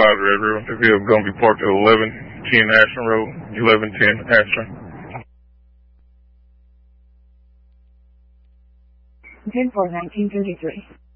Red River. The vehicle going to be parked at 1110 Ashland Road, 1110 Ashland. 10-4-1933.